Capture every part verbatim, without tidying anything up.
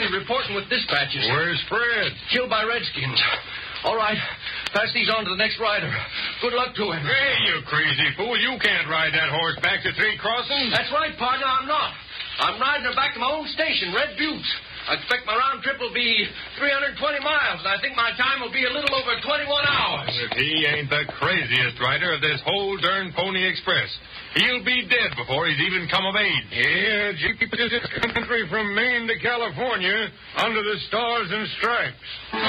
County reporting with dispatches. Where's Fred? Killed by Redskins. All right. Pass these on to the next rider. Good luck to him. Hey, you crazy fool. You can't ride that horse back to Three Crossings. That's right, partner. I'm not. I'm riding her back to my own station, Red Buttes. I expect my round trip will be three hundred twenty miles, and I think my time will be a little over twenty-one hours. If he ain't the craziest rider of this whole darn Pony Express, he'll be dead before he's even come of age. Yeah, Jeep is this country from Maine to California under the stars and stripes.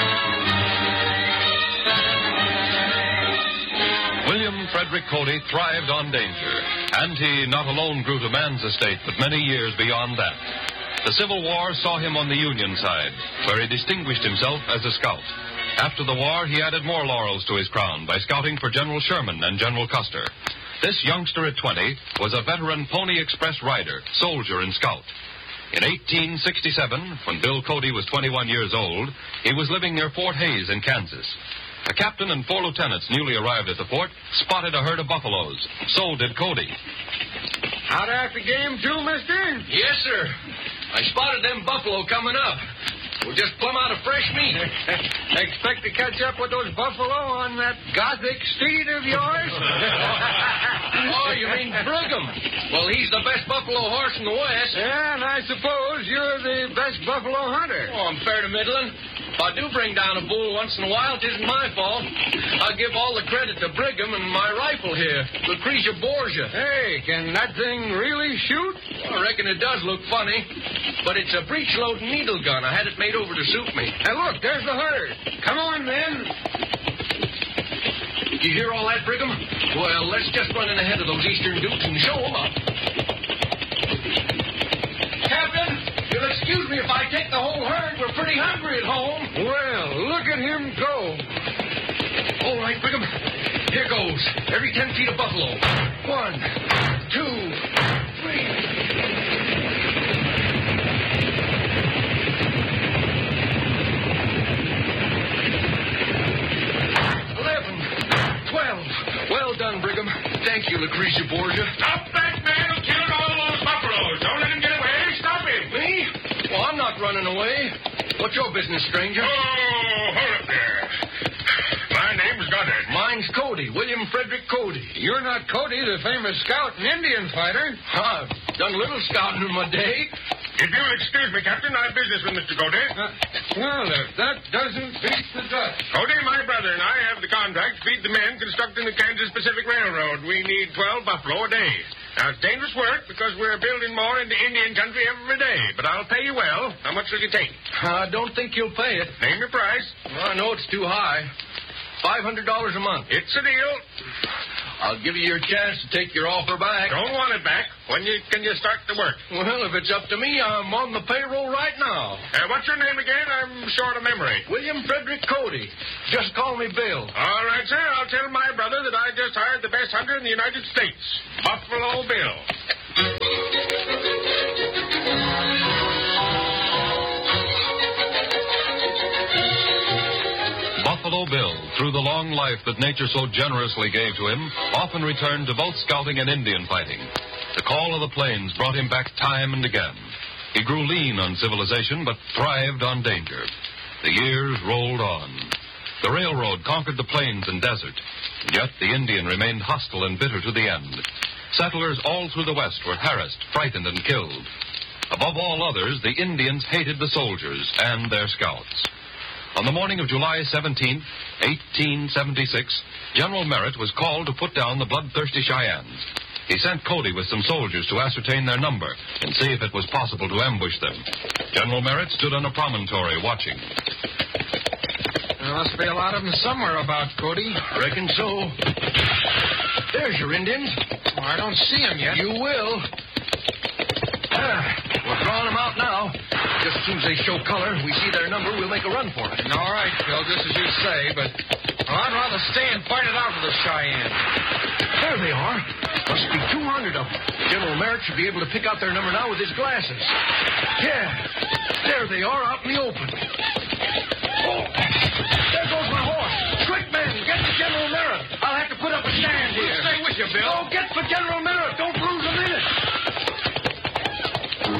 William Frederick Cody thrived on danger, and he not alone grew to man's estate, but many years beyond that. The Civil War saw him on the Union side, where he distinguished himself as a scout. After the war, he added more laurels to his crown by scouting for General Sherman and General Custer. This youngster at twenty was a veteran Pony Express rider, soldier, and scout. In eighteen sixty-seven, when Bill Cody was twenty-one years old, he was living near Fort Hays in Kansas. A captain and four lieutenants newly arrived at the fort spotted a herd of buffaloes. So did Cody. Out after game too, mister? Yes, sir. I spotted them buffalo coming up. We're just plumb out of fresh meat. Expect to catch up with those buffalo on that gothic steed of yours? Oh, you mean Brigham? Well, he's the best buffalo horse in the West. Yeah, and I suppose you're the best buffalo hunter. Oh, I'm fair to middling. If I do bring down a bull once in a while, it isn't my fault. I give all the credit to Brigham and my rifle here, Lucretia Borgia. Hey, can that thing really shoot? Well, I reckon it does look funny, but it's a breech-load needle gun. I had it made over to suit me. Hey, look, there's the herd. Come on, then. Did you hear all that, Brigham? Well, let's just run in ahead of those Eastern Dukes and show them up. Captain, you'll excuse me if I take the whole herd. We're pretty hungry at home. Well, look at him go. All right, Brigham. Here goes. Every ten feet of buffalo. One, two, three. Eleven, twelve. Well done, Brigham. Thank you, Lucretia Borgia. Stop that man who killed all those buffaloes. Don't let him get away. Stop him. Me? Well, I'm not running away. What's your business, stranger? Oh, hold up there. My name's Goddard. Mine's Cody, William Frederick Cody. You're not Cody, the famous scout and Indian fighter. I've done a little scouting in my day. If you'll excuse me, Captain, I have business with Mister Cody. Uh, well, if that doesn't beat the Dutch. Cody, my brother, and I have the contract to feed the men constructing the Kansas Pacific Railroad. We need twelve buffalo a day. Now, it's dangerous work because we're building more into Indian country every day. But I'll pay you well. How much will you take? I don't think you'll pay it. Name your price. Well, I know it's too high. five hundred dollars a month. It's a deal. I'll give you your chance to take your offer back. Don't want it back. When you, can you start the work? Well, if it's up to me, I'm on the payroll right now. Uh, what's your name again? I'm short of memory. William Frederick Cody. Just call me Bill. All right, sir. I'll tell my brother that I just hired the best hunter in the United States, Buffalo Bill. Buffalo Bill, through the long life that nature so generously gave to him, often returned to both scouting and Indian fighting. The call of the plains brought him back time and again. He grew lean on civilization, but thrived on danger. The years rolled on. The railroad conquered the plains and desert, yet the Indian remained hostile and bitter to the end. Settlers all through the West were harassed, frightened, and killed. Above all others, the Indians hated the soldiers and their scouts. On the morning of July seventeenth, eighteen seventy-six, General Merritt was called to put down the bloodthirsty Cheyennes. He sent Cody with some soldiers to ascertain their number and see if it was possible to ambush them. General Merritt stood on a promontory watching. There must be a lot of them somewhere about, Cody. Reckon so. There's your Indians. Oh, I don't see them yet. You will. Ah, we're drawing them out now. Just as soon as they show color, we see their number, we'll make a run for it. All right, Phil, just as you say, but well, I'd rather stay and fight it out with the Cheyenne. There they are. Must be two hundred of them. General Merritt should be able to pick out their number now with his glasses. Yeah, there they are out in the open. Oh, there goes my horse. Quick, men, get to General Merritt. I'll have to put up a stand here. We'll stay with you, Bill. Oh, get for General Merritt. Don't lose a minute.